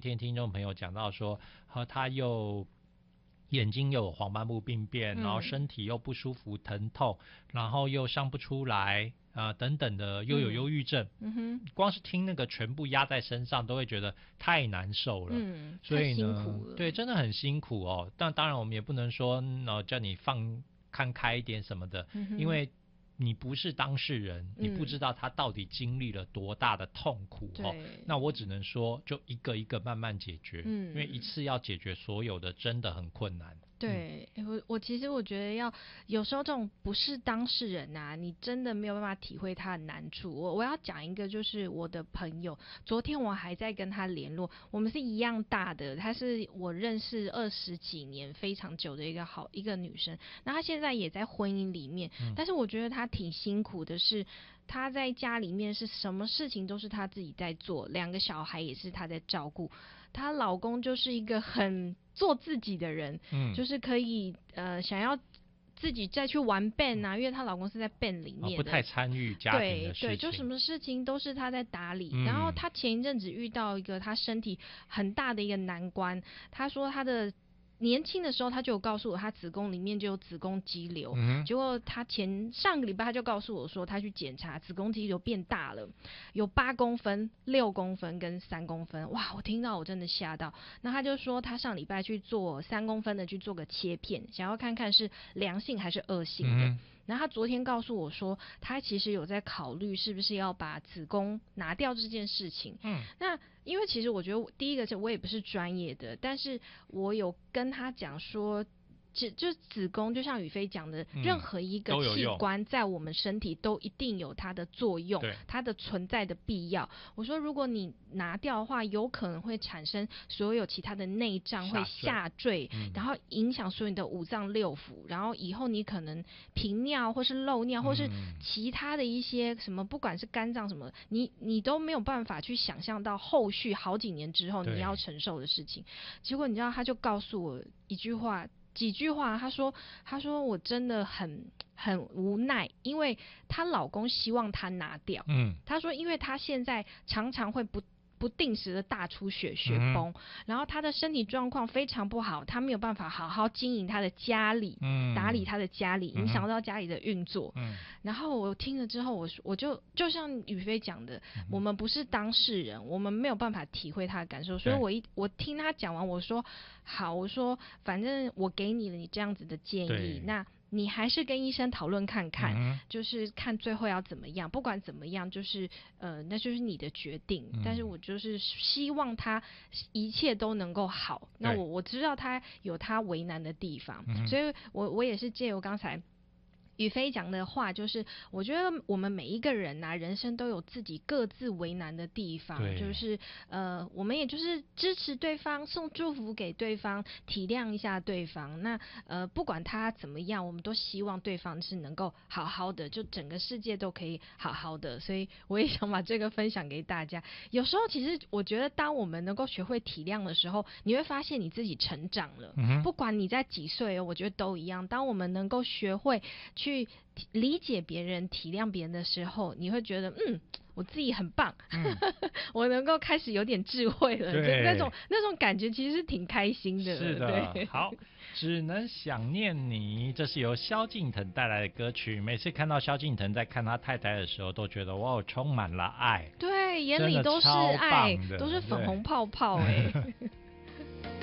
天听众朋友讲到说，他又眼睛又有黄斑部病变，然后身体又不舒服疼痛，然后又上不出来等等的，又有忧郁症，光是听那个全部压在身上都会觉得太难受了，所以呢，对，真的很辛苦哦。但当然我们也不能说叫你看开一点什么的，因为你不是当事人，你不知道他到底经历了多大的痛苦那我只能说就一个一个慢慢解决，因为一次要解决所有的真的很困难。 对，我其实我觉得有时候这种不是当事人啊，你真的没有办法体会他的难处。我要讲一个，就是我的朋友，昨天我还在跟他联络，我们是一样大的，她是我认识20几年非常久的一个女生，那她现在也在婚姻里面，但是我觉得她挺辛苦的是，她在家里面是什么事情都是她自己在做，2个小孩也是她在照顾，她老公就是一个很做自己的人，就是可以想要自己再去玩 band 啊，因为她老公是在 band 里面的， 不太参与家庭的事情， 对，就什么事情都是她在打理。然后她前一阵子遇到一个她身体很大的一个难关，她说她的年轻的时候他就有告诉我他子宫里面就有子宫肌瘤，结果他上个礼拜他就告诉我说他去检查子宫肌瘤变大了，有8公分、6公分跟3公分，哇，我听到我真的吓到。那他就说他上礼拜去做3公分的去做个切片，想要看看是良性还是恶性的。然后他昨天告诉我说他其实有在考虑是不是要把子宫拿掉这件事情。那因为其实我觉得第一个是我也不是专业的，但是我有跟他讲说就子宫就像宇飞讲的，任何一个器官在我们身体都一定有它的作用，它的存在的必要。我说如果你拿掉的话，有可能会产生所有其他的内脏会下坠，然后影响所有你的5脏6腑，然后以后你可能频尿或是漏尿或是其他的一些什么，不管是肝脏什么，你都没有办法去想象到后续好几年之后你要承受的事情。结果你知道他就告诉我几句话，他说我真的很无奈，因为她老公希望她拿掉，他说因为她现在常常会不定时的大出血崩，然后她的身体状况非常不好，她没有办法好好经营她的家里，打理她的家里，影响到家里的运作。然后我听了之后，我就像宇飞讲的，我们不是当事人，我们没有办法体会她的感受，所以我听她讲完，我说好，我说反正我给你了你这样子的建议，那你还是跟医生讨论看看，就是看最后要怎么样，不管怎么样，就是那就是你的决定，但是我就是希望他一切都能够好。那我知道他有他为难的地方，所以我也是借由刚才宇飞讲的话，就是我觉得我们每一个人啊，人生都有自己各自为难的地方，就是我们也就是支持对方，送祝福给对方，体谅一下对方。那不管他怎么样，我们都希望对方是能够好好的，就整个世界都可以好好的。所以我也想把这个分享给大家。有时候其实我觉得，当我们能够学会体谅的时候，你会发现你自己成长了。不管你在几岁，我觉得都一样。当我们能够学会去理解别人、体谅别人的时候，你会觉得我自己很棒，我能够开始有点智慧了，就那种感觉其实是挺开心的。 是的，对，好，只能想念你，这是由萧敬腾带来的歌曲。每次看到萧敬腾在看他太太的时候，都觉得哇，充满了爱， 对，眼里都是爱，都是粉红泡泡